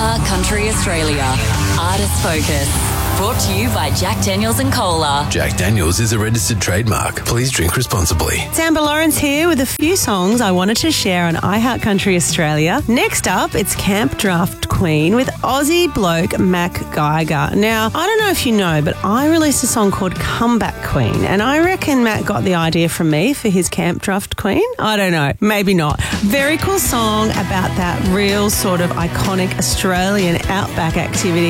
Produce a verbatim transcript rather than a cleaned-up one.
iHeart Country Australia. Artist Focus. Brought to you by Jack Daniels and Cola. Jack Daniels is a registered trademark. Please drink responsibly. It's Amber Lawrence here with a few songs I wanted to share on iHeart Country Australia. Next up, it's Camp Draft Queen with Aussie bloke Mac Geiger. Now, I don't know if you know, but I released a song called Comeback Queen, and I reckon Matt got the idea from me for his Camp Draft Queen. I don't know, maybe not. Very cool song about that real sort of iconic Australian outback activity.